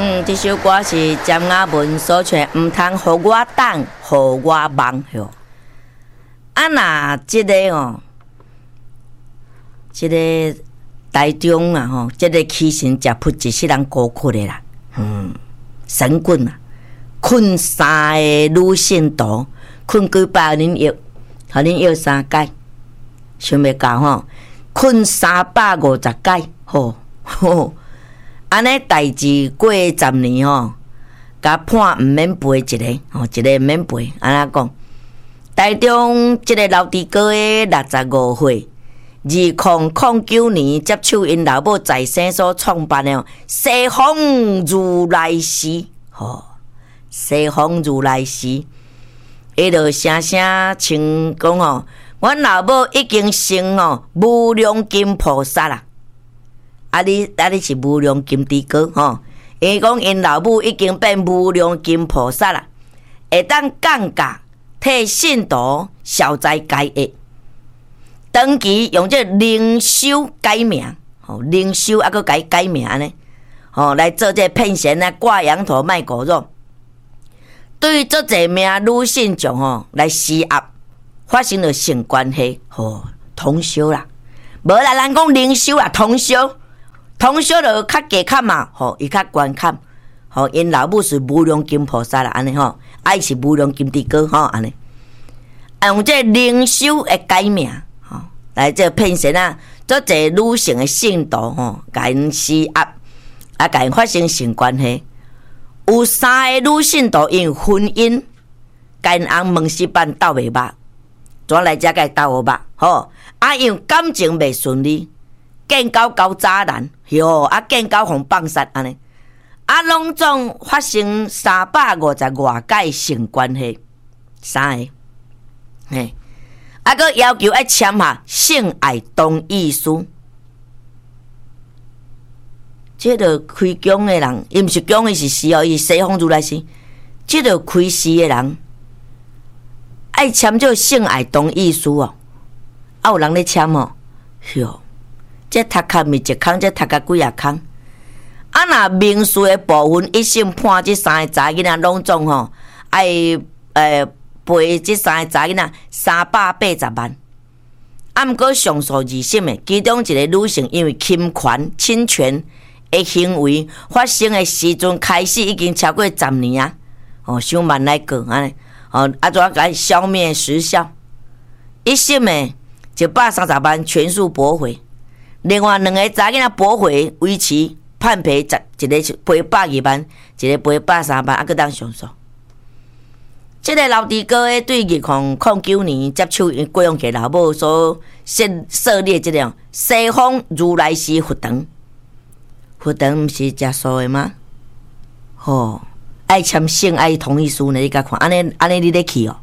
这首歌是詹雅文所唱，唔通互我等，互我忙哟。啊，那这个这个台中啊这个起身食扑一世人孤苦的啦，神棍啊，困三个女性徒，困几百人药，互恁药3解，想袂到困350解，安尼代志过10年甲判毋免赔一个，一个毋免赔。安怎讲？台中即个老弟哥的65岁，2009年接手因老母在生所创办的西方如来寺，西方如来寺，伊就声声称讲阮老母已经成无量金菩萨啦。你是无量金地哥伊讲因老母已经变无量金菩萨啦，会当降价替信徒消灾解厄。长期用这灵修改名，灵修还佫改名呢，来做这骗钱啊、挂羊头卖狗肉。对于足侪名女信众来施压，发生了性关系，通宵啦，无啦，咱讲灵修啦，通宵。通宵就较低坎嘛，伊较悬坎，因老母是无量金菩萨啦，安尼爱是无量金地哥安尼，用这灵修的改名来这骗神啊，做这女性的信徒甲因施压，甲因发生性关系，有3个女信徒因婚姻，甲因翁问死办斗袂捌，怎来遮甲伊斗无捌因感情袂顺利。见到交渣男，见到互放杀安尼，拢总发生350外解性关系，3个，佫要求要签下性爱同意书。这个开讲的人，伊毋是讲的是事伊是西方如来寺。这个开示的人，爱签这性爱同意书有人咧签这读卡咪一空，这读卡几啊空。若民事的部分一审判这3个查囡仔拢总爱赔这3个查囡仔380万。毋过上诉2审的，其中一个女性因为侵权的行为发生的时阵开始已经超过10年想慢来过安尼怎甲消灭时效？一审的130万全数驳回。另外2个查囡仔驳回维持判赔，一个赔120万，一个赔83万，佫当上诉。这个老弟哥对2009年接手因贵阳溪老母所设立这种西方如来寺佛堂，佛堂毋是食素的吗？爱签性爱同意书呢？你甲看，安尼你咧去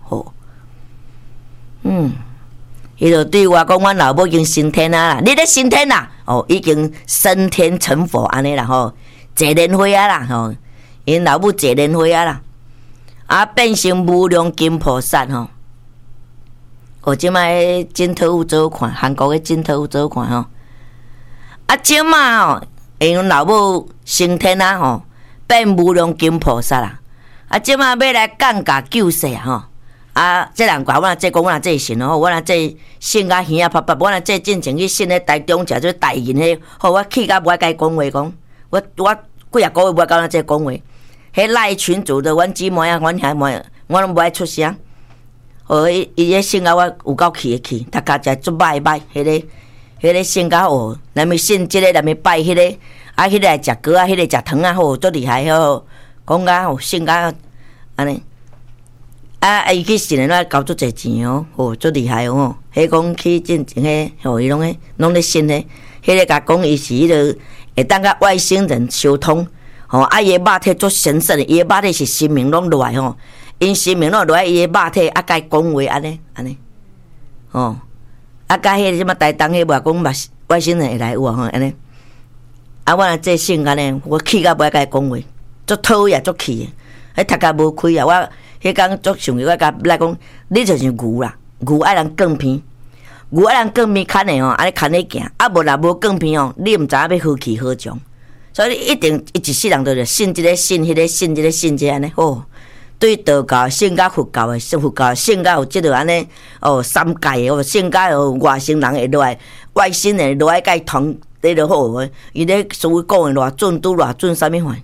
伊就对我讲，阮老母已经升天啦，你咧升天啦？已经升天成佛安尼啦坐莲花啦因老母坐莲花啦，变成无量金菩萨即摆镜头有做看，韩国的镜头有做看即摆因老母升天啦变无量金菩萨啦，即摆要来降价救世这人怪我这讲我这信我这信甲耳啪啪，我这进前去信咧台中食做大银迄，我气甲无甲伊讲话讲，我几啊个月无甲咱这讲话，迄赖群主的阮姊妹阮兄妹，我拢无爱出声，伊迄信甲我有够气的气，大家食足歹，迄个信甲咱们信这个，咱们拜迄个，迄个来食糕迄个食糖足厉害讲甲信甲安尼。伊去信咧，交足侪钱足厉害迄讲去进前迄，伊拢咧信咧。迄个甲讲伊是迄个会当甲外星人相通伊个肉体足神圣的，伊个肉体是生命拢落来因生命拢落来伊个肉体甲伊讲话安尼甲迄个什么台东迄话讲外星人会来有安尼。我若这信安尼，我气甲无爱甲伊讲话，足讨厌足气的，迄读甲无开我。迄工足想我甲来讲，你就是牛啦，牛爱人更偏，牛爱人更偏牵的安尼牵咧行，无若无更偏你毋知影要何去何从。 所以一定一世人都着信这个信迄个信这个信这安尼哦。对道教信甲佛教的佛教信甲有即落安尼哦三界哦信甲有外星人会落来，外星人落来甲伊通，这就好个。伊咧所谓讲的偌准拄偌准，啥物款？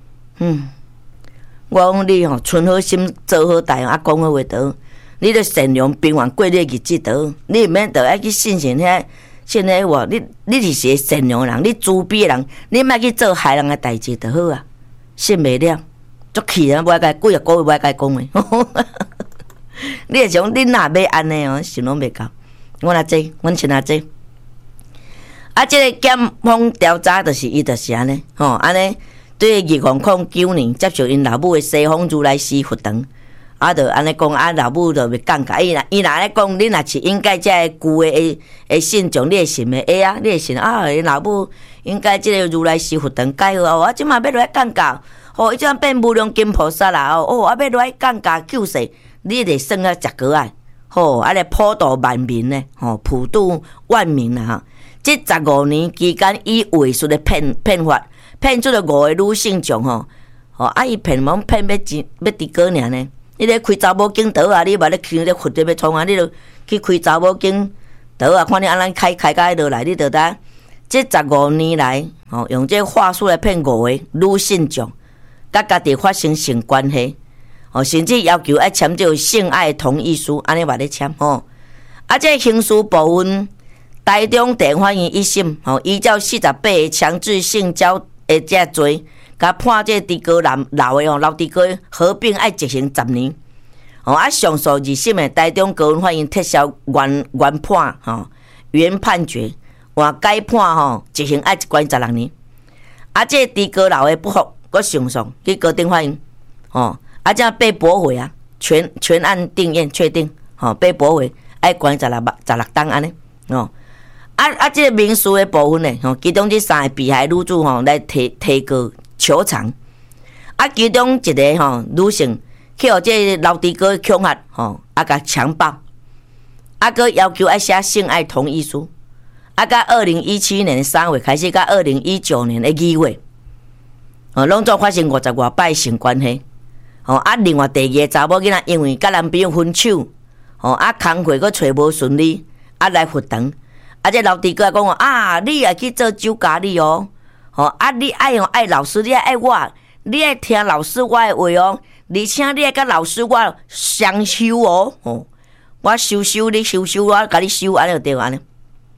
我讲你吼，存好心，做好代，啊，讲好话倒，你著善良平安过你的日子倒，你毋免着爱去信遐。信迄话，你是个善良的人，你慈悲的人，你莫去做害人的代志就好啊。信袂了，足气啊！我甲几啊个月我甲讲诶，你会想你若要安尼哦，想拢袂到。我若这，阮亲阿这，啊，这个检方调查就是伊就是安尼，吼，安尼对2009年接受因老母的西方如来寺佛堂。啊，就安尼讲，啊，老母就袂讲甲伊若安尼讲，你若是应该遮个旧的信众，你会信的？会啊，你会信啊？因老母应该即个如来寺佛堂改好啊，即马要落来降价，哦，伊即马变无量金菩萨啦，哦，啊要落来降价救世，你得算啊食果啊，吼，啊来普度万民呢，吼，普度万民啦哈。即15年期间，以伪术的骗法，骗出了5个女性众吼，吼，啊伊骗罔骗要钱要伫果尔呢？你咧开查某间倒啊！你嘛咧去咧佛咧要创啊！你著去开查某间倒啊！看你安怎开到迄落来，你著呾这15年来，吼用这话术来骗5个女性众，甲家己发生性关系，吼甚至要求爱签这性爱同意书，安尼话咧签吼。啊，这刑事部分，台中地法院1审，吼依照48个强制性交的这罪。甲判这地高老的吼，老地高合并爱执行10年。哦，啊，上诉2审的台中高等法院撤销原判吼，原判决换改判吼，执行爱一关16年。啊，这地高老的不服，搁上诉去高等法院。哦，啊，这被驳回啊，全案定验确定。吼，被驳回爱关16档安尼。哦，啊，这个民事的部分呢，吼，其中这3个被害女主吼来提告。求偿，啊，其中一个吼女性去互这老弟哥恐吓吼，啊，甲强暴，啊，佮要求爱写性爱同意书，啊，甲2017年3月开始，甲2019年的2月，哦，拢总发生50多摆性关系，哦，啊，另外第2个查某囡仔因为甲男朋友分手，哦，啊，工课佮找无顺利，啊，来佛堂，啊，这老弟哥讲啊，你也去做酒家哩哦。哦，啊！你爱爱老师，你爱我，你爱听老师我的话哦，而且你爱甲老师我相修哦。哦，我修你修，我甲你修，安尼就对安尼。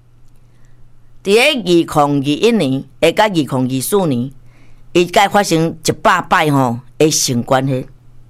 伫个2021年，下到2024年，伊该发生100摆吼的性关系。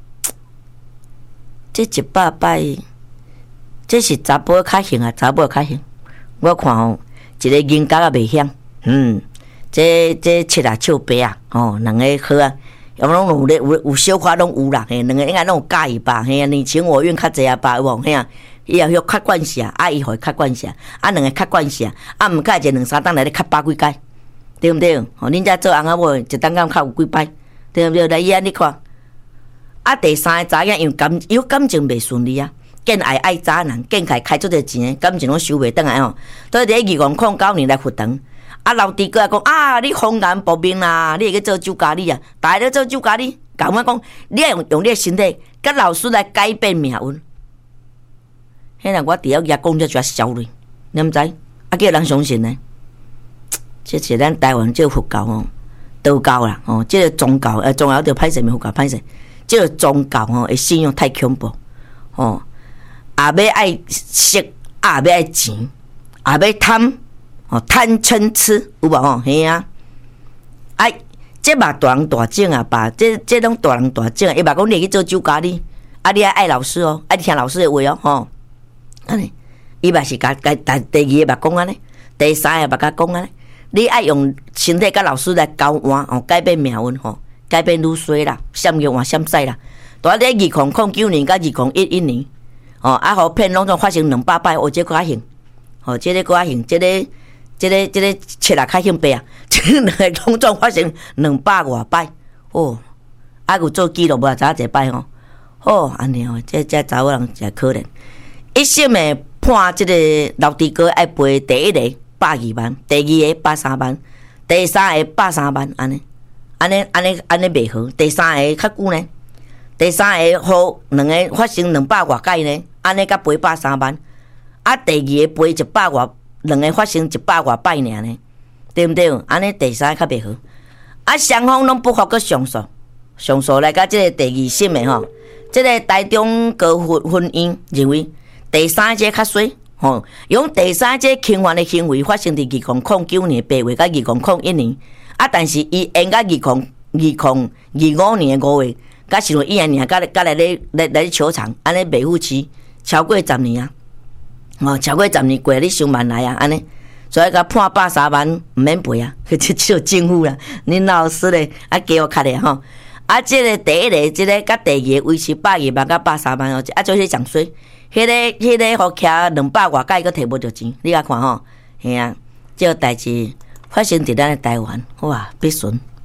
这100摆，这是查甫较行啊，查某较行。我看吼，一个人格也袂响，这七啊笑八啊，吼，两个好啊，要不拢有小可拢有啦，嘿，两个应该拢有介意吧，嘿啊，你情我愿较济啊吧，有无？嘿啊，伊也许较惯势啊，伊互伊较惯势啊，两个较惯势啊，毋过一2-3档来咧较8几摆，对毋对？吼，恁遮做翁仔某一档敢较有几摆，对毋对？来伊安尼看，啊，第3个查囝因为感情袂顺利啊。见爱渣男，见开出个钱，感情拢收袂倒来吼。所以伫2009年来佛堂。啊，老弟哥讲啊，你红颜薄命啦，你会去做酒家哩啊？大家咧做酒家哩，甲我讲，你要用你的身体，甲老师来改变命运。迄人我第一讲这就笑你，你毋知？啊，叫人相信呢？这是咱台湾这佛教哦，道教啦哦，这个宗教宗教就歹势，佛教歹势，这个宗教哦，的信用太恐怖哦，也要爱色，也要爱钱，也要贪。哦，贪嗔痴有无吼？嘿啊！哎，这嘛大人大种啊吧？这拢大人大种啊！伊嘛讲你去做酒家哩，啊，你爱老师哦，爱听老师的话哦，吼。安尼，伊嘛是甲第2个嘛讲安尼，第3个嘛甲讲安尼。你爱用身体甲老师来交换哦，改变命运吼，改变愈衰啦，闪耀换闪驶啦。大咧2009年甲2011年，哦，啊，互骗拢总发生200摆，哦，这个较行，哦，这个较行，这个七啊较兴八啊，这两个拢总发生200多摆，哦，啊有做记录无？知影一摆吼，哦，安尼哦，这查某人真可怜。1审的判这个老弟哥爱赔第1个120万，第2个83万， 第三个130万，安尼袂好。第三个较久呢，第三个互两个发生200外改呢，安尼甲赔130万。啊，第二个赔100外，两个发生100外摆尔呢，对毋对？安尼第三个较袂好。啊，双方拢不法去上诉，上诉来甲即个第二审的吼，即个台中高分院认为第三者较衰。用第三者侵犯的行为发生伫2009年8月，甲2001年，啊，但是伊延到2025年5月，甲是伊安尼甲来咧球场，安尼袂负期超过10年啊！超过10年过你上万来啊，安尼，所以甲判130万毋免赔啊，即就政府啦，恁老师咧啊加我卡咧吼，啊，即个第一个，即个甲第二个维持120万甲130万哦，啊，就是上水。迄个，互徛200外改，佫摕无着钱，你甲看吼，嘿啊，这个代志发生伫咱的台湾，哇，必顺。